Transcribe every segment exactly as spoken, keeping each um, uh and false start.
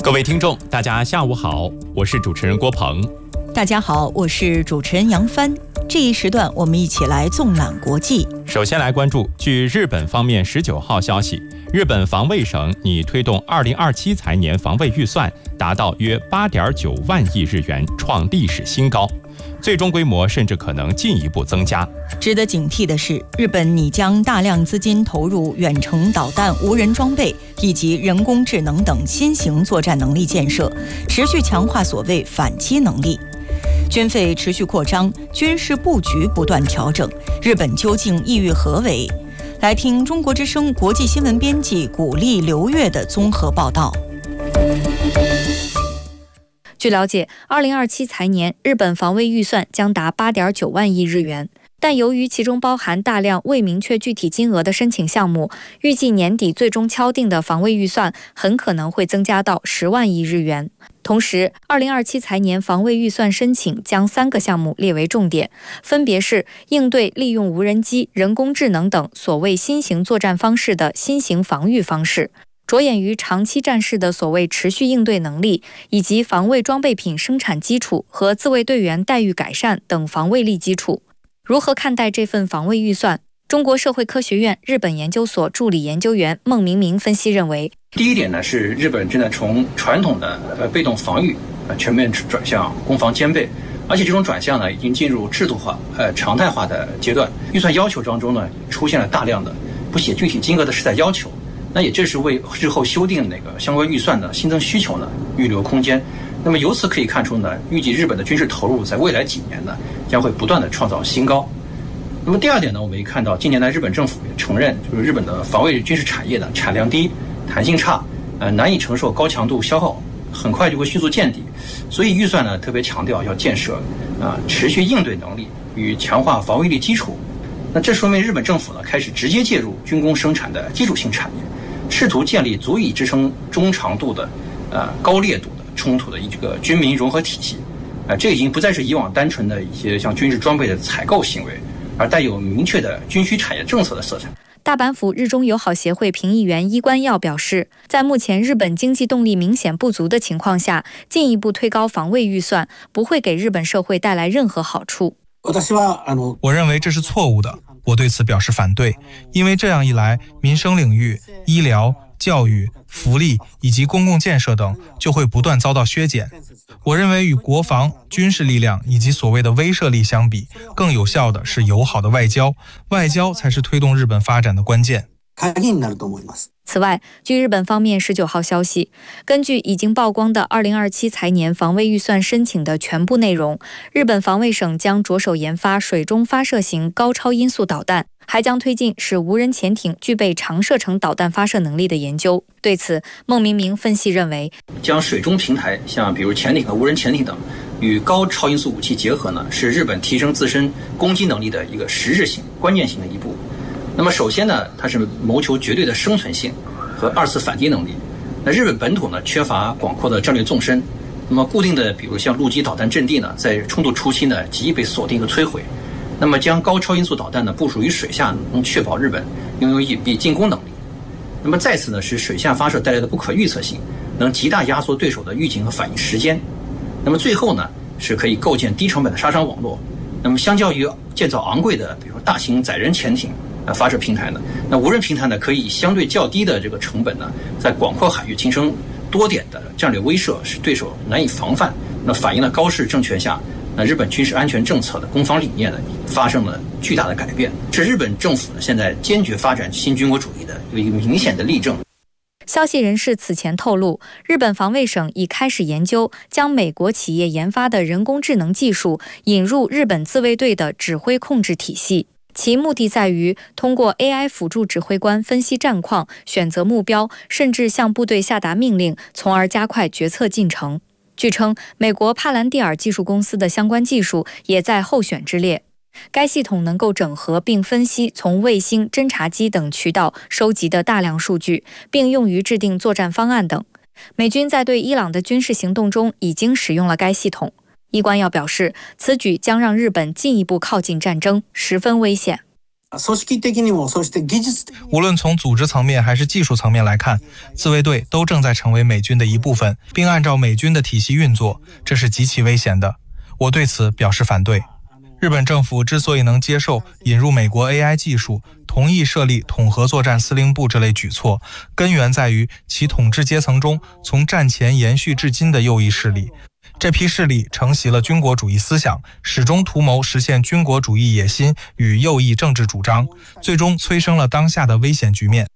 各位听众，大家下午好，我是主持人郭鹏。 大家好，我是主持人杨帆。这一时段我们一起来纵览国际。 首先来关注，据日本方面十九号消息，日本防卫省拟推动二零二七财年防卫预算达到约八点九万亿日元，创历史新高，最终规模甚至可能进一步增加。 值得警惕的是，日本拟将大量资金投入远程导弹、无人装备以及人工智能等新型作战能力建设，持续强化所谓反击能力。军费持续扩张，军事布局不断调整，日本究竟意欲何为？来听中国之声国际新闻编辑古丽、刘月的综合报道。 据了解，二零二七财年日本防卫预算将达八点九万亿日元，但由于其中包含大量未明确具体金额的申请项目，预计年底最终敲定的防卫预算很可能会增加到十万亿日元。同时，二零二七财年防卫预算申请将三个项目列为重点，分别是应对利用无人机、人工智能等所谓新型作战方式的新型防御方式，着眼于长期战事的所谓持续应对能力，以及防卫装备品生产基础和自卫队员待遇改善等防卫力基础。如何看待这份防卫预算？中国社会科学院日本研究所助理研究员孟明明分析认为， 第一点呢，是日本正在从传统的呃被动防御呃全面转向攻防兼备，而且这种转向呢已经进入制度化呃常态化的阶段。预算要求当中呢出现了大量的不写具体金额的实在要求，那也正是为日后修订那个相关预算的新增需求呢预留空间。那么由此可以看出呢，预计日本的军事投入在未来几年呢将会不断的创造新高。那么第二点呢，我们也看到近年来日本政府也承认，就是日本的防卫军事产业的产量低、弹性差，呃，难以承受高强度消耗，很快就会迅速见底。所以预算呢特别强调要建设啊、呃、持续应对能力与强化防卫力基础。那这说明日本政府呢开始直接介入军工生产的基础性产业，试图建立足以支撑中长度的呃高烈度的冲突的一个军民融合体系。啊、呃，这已经不再是以往单纯的一些像军事装备的采购行为，而带有明确的军需产业政策的色彩。 大阪府日中友好协会评议员伊关耀表示，在目前日本经济动力明显不足的情况下，进一步推高防卫预算不会给日本社会带来任何好处。 我认为这是错误的，我对此表示反对，因为这样一来，民生领域、医疗、教育、福利以及公共建设等就会不断遭到削减。我认为与国防、军事力量以及所谓的威慑力相比，更有效的是友好的外交，外交才是推动日本发展的关键。 此外，据日本方面十九号消息，根据已经曝光的二零二七财年防卫预算申请的全部内容，日本防卫省将着手研发水中发射型高超音速导弹，还将推进使无人潜艇具备长射程导弹发射能力的研究。对此，孟明明分析认为， 将水中平台，像比如潜艇和无人潜艇等，与高超音速武器结合呢，是日本提升自身攻击能力的一个实质性、关键性的一步。那么首先呢，它是谋求绝对的生存性和二次反击能力。那日本本土呢缺乏广阔的战略纵深，那么固定的比如像陆基导弹阵地呢，在冲突初期呢极易被锁定和摧毁。那么将高超音速导弹呢部署于水下，能确保日本拥有隐蔽进攻能力。那么再次呢，是水下发射带来的不可预测性，能极大压缩对手的预警和反应时间。那么最后呢，是可以构建低成本的杀伤网络。那么相较于建造昂贵的比如说大型载人潜艇呃发射平台呢，那无人平台呢可以相对较低的这个成本呢，在广阔海域形成多点的战略威慑，使对手难以防范。那反映了高市政权下那日本军事安全政策的攻防理念呢发生了巨大的改变，是日本政府呢现在坚决发展新军国主义的有一个明显的例证。 消息人士此前透露，日本防卫省已开始研究将美国企业研发的人工智能技术引入日本自卫队的指挥控制体系，其目的在于通过 A I 辅助指挥官分析战况、选择目标，甚至向部队下达命令，从而加快决策进程。据称，美国帕兰蒂尔技术公司的相关技术也在候选之列。该系统能够整合并分析从卫星、侦察机等渠道收集的大量数据，并用于制定作战方案等。美军在对伊朗的军事行动中已经使用了该系统。伊关耀表示，此举将让日本进一步靠近战争，十分危险。 无论从组织层面还是技术层面来看，自卫队都正在成为美军的一部分，并按照美军的体系运作，这是极其危险的。我对此表示反对。日本政府之所以能接受引入美国 A I 技术，同意设立统合作战司令部这类举措，根源在于其统治阶层中从战前延续至今的右翼势力。这批势力承袭了军国主义思想，始终图谋实现军国主义野心与右翼政治主张，最终催生了当下的危险局面。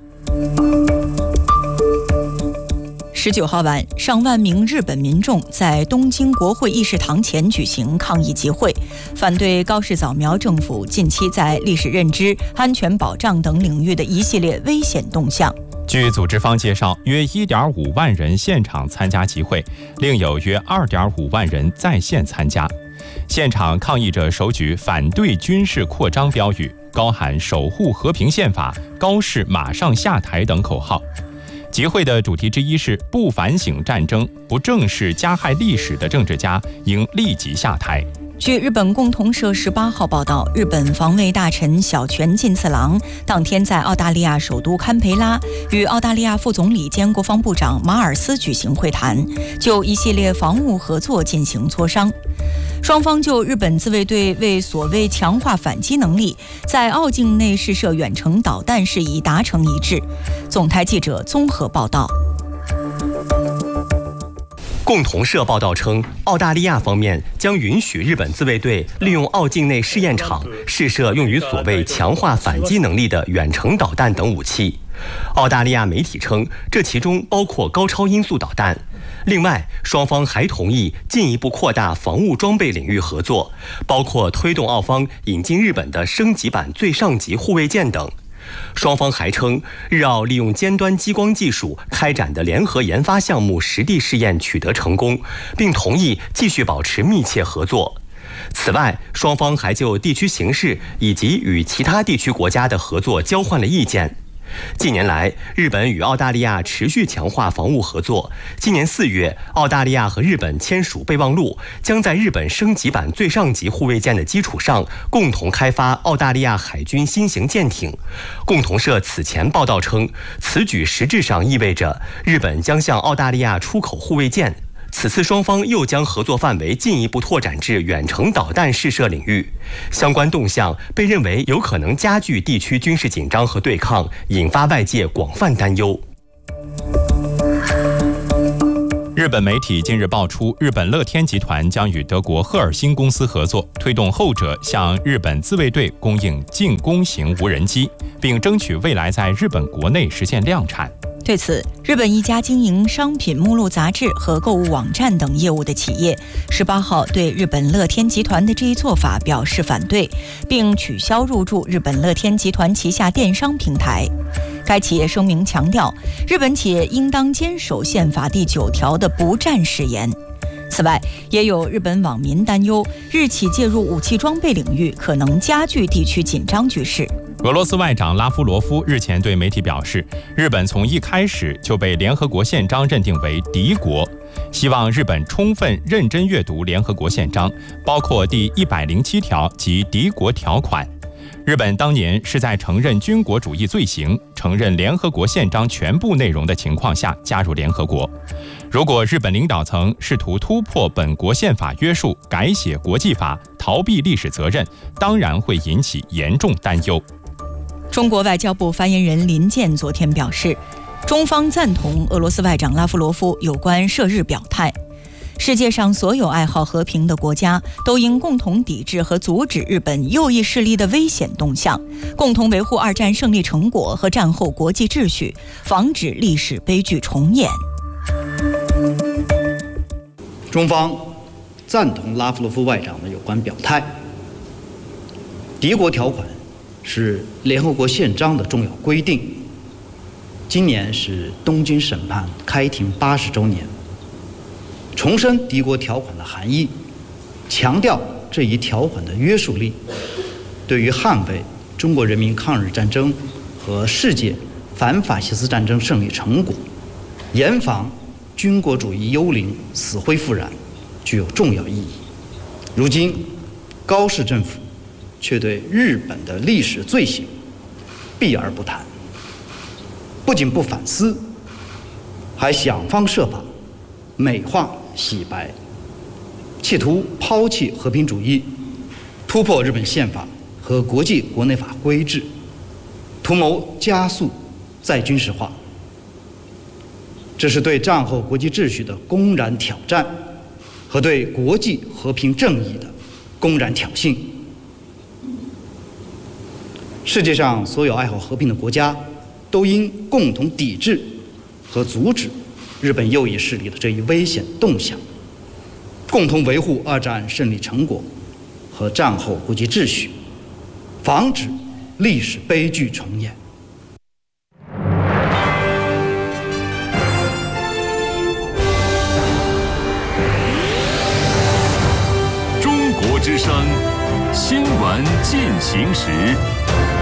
十九号晚，上万名日本民众在东京国会议事堂前举行抗议集会，反对高市早苗政府近期在历史认知、安全保障等领域的一系列危险动向。 据组织方介绍，约 一点五万人现场参加集会，另有约 二点五万人在线参加。现场抗议者手举反对军事扩张标语，高喊守护和平宪法、高市马上下台等口号。集会的主题之一是不反省战争、不正视加害历史的政治家应立即下台。 据日本共同社十八号报道，日本防卫大臣小泉进次郎当天在澳大利亚首都堪培拉与澳大利亚副总理兼国防部长马尔斯举行会谈，就一系列防务合作进行磋商。双方就日本自卫队为所谓强化反击能力，在澳境内试射远程导弹事宜达成一致。总台记者综合报道。 共同社报道称，澳大利亚方面将允许日本自卫队利用澳境内试验场试射用于所谓强化反击能力的远程导弹等武器。澳大利亚媒体称，这其中包括高超音速导弹。另外，双方还同意进一步扩大防务装备领域合作，包括推动澳方引进日本的升级版最上级护卫舰等。双方还称，日澳利用尖端激光技术开展的联合研发项目实地试验取得成功，并同意继续保持密切合作。此外，双方还就地区形势以及与其他地区国家的合作交换了意见。近年来，日本与澳大利亚持续强化防务合作。今年四月，澳大利亚和日本签署备忘录，将在日本升级版最上级护卫舰的基础上，共同开发澳大利亚海军新型舰艇。共同社此前报道称，此举实质上意味着日本将向澳大利亚出口护卫舰。此次双方又将合作范围进一步拓展至远程导弹试射领域，相关动向被认为有可能加剧地区军事紧张和对抗，引发外界广泛担忧。 日本媒体近日爆出，日本乐天集团将与德国赫尔辛公司合作，推动后者向日本自卫队供应进攻型无人机，并争取未来在日本国内实现量产。 对此，日本一家经营商品目录杂志和购物网站等业务的企业十八号对日本乐天集团的这一做法表示反对，并取消入驻日本乐天集团旗下电商平台。该企业声明强调，日本企业应当坚守宪法第九条的不战誓言。此外，也有日本网民担忧，日企介入武器装备领域可能加剧地区紧张局势。 俄罗斯外长拉夫罗夫日前对媒体表示，日本从一开始就被联合国宪章认定为敌国，希望日本充分认真阅读联合国宪章，包括第一百零七条及敌国条款。日本当年是在承认军国主义罪行、承认联合国宪章全部内容的情况下加入联合国。如果日本领导层试图突破本国宪法约束，改写国际法，逃避历史责任，当然会引起严重担忧。 中国外交部发言人林健昨天表示，中方赞同俄罗斯外长拉夫罗夫有关涉日表态。世界上所有爱好和平的国家都应共同抵制和阻止日本右翼势力的危险动向，共同维护二战胜利成果和战后国际秩序，防止历史悲剧重演。 中方赞同拉夫罗夫外长的有关表态。敌国条款是联合国宪章的重要规定。今年是东京审判开庭八十周年，重申敌国条款的含义，强调这一条款的约束力，对于捍卫中国人民抗日战争和世界反法西斯战争胜利成果，严防军国主义幽灵死灰复燃，具有重要意义。如今，高市政府却对日本的历史罪行避而不谈，不仅不反思，还想方设法美化洗白，企图抛弃和平主义，突破日本宪法和国际国内法规制，图谋加速再军事化。这是对战后国际秩序的公然挑战，和对国际和平正义的公然挑衅。世界上所有爱好和平的国家都应共同抵制和阻止日本右翼势力的这一危险动向，共同维护二战胜利成果和战后国际秩序，防止历史悲剧重演。 中国之声，新闻进行时。